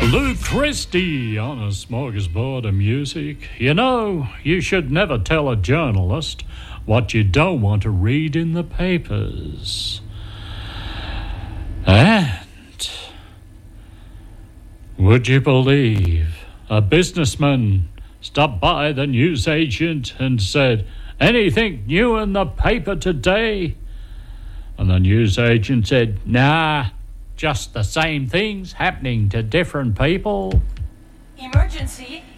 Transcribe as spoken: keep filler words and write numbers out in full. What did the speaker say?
Luke Christie on a smorgasbord of music. You know, you should never tell a journalist what you don't want to read in the papers. And would you believe a businessman stopped by the newsagent and said, "Anything new in the paper today?" And the newsagent said, "Nah, just the same things happening to different people." Emergency.